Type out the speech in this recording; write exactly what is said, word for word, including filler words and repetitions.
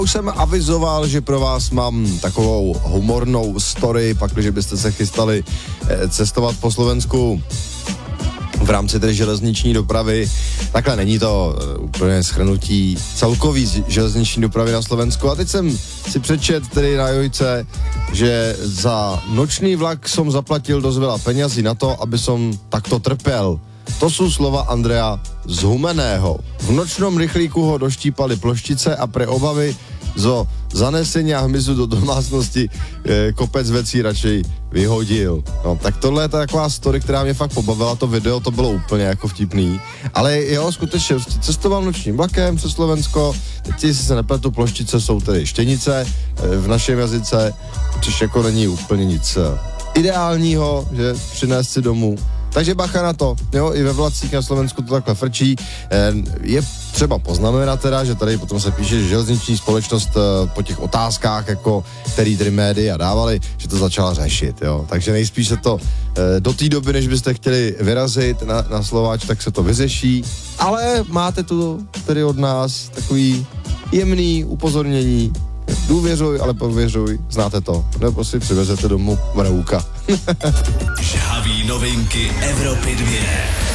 Už jsem avizoval, že pro vás mám takovou humornou story, pakliže byste se chystali cestovat po Slovensku v rámci té železniční dopravy. Takhle není to úplně shrnutí celkový železniční dopravy na Slovensku. A teď jsem si přečet tedy na Jojce, že za nočný vlak som zaplatil dosť veľa peňazí na to, aby som takto trpěl. To jsou slova Andreja z Humeného. V nočnom rychlíku ho doštípali ploštice a pre obavy zo zanesenia hmyzu do domácnosti e, kopec vecí radšej vyhodil. No, tak tohle je taková story, která mě fakt pobavila, to video, to bylo úplně jako vtipný, ale jo, skutečně cestoval nočním vlakem přes Slovensko, teď si se nepletu, ploštice jsou tedy štěnice e, v našem jazyce, což jako není úplně nic ideálního, že přinést si domů. Takže bacha na to, jo, i ve vlacích na Slovensku to takhle frčí. Je třeba poznamenat teda, že tady potom se píše, že železniční společnost po těch otázkách, jako který tady média dávali, že to začala řešit, jo. Takže nejspíš se to do té doby, než byste chtěli vyrazit na, na Slováč, tak se to vyřeší. Ale máte tu tedy od nás takový jemný upozornění. Důvěřuj, ale pověřuj, znáte to. Nebo si přivezete domů brouka. Žhavý novinky Evropy dvě.